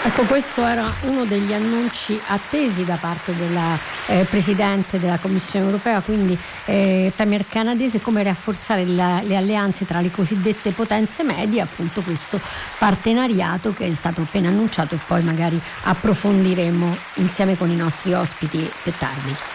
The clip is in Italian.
Ecco, questo era uno degli annunci attesi da parte della Presidente della Commissione europea, quindi premier canadese, come rafforzare le alleanze tra le cosiddette potenze medie, appunto questo partenariato che è stato appena annunciato e poi magari approfondiremo insieme con i nostri ospiti più tardi.